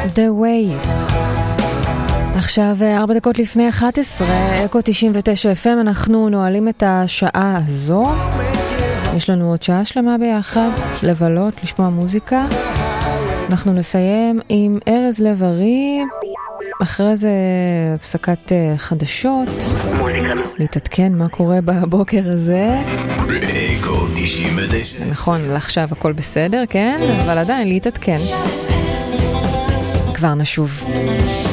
The Way. עכשיו 4 דקות לפני 11, אקו 99 FM, אנחנו נועלים את השעה הזו. יש לנו עוד שעה שלמה ביחד, לבלות, לשמוע מוזיקה. אנחנו נסיים עם ארז לב-ארי, אחרי זה הפסקת חדשות, להתעדכן מה קורה בבוקר הזה. אקו 99. נכון, עכשיו הכל בסדר, כן? אבל עדיין להתעדכן. כבר נשוב.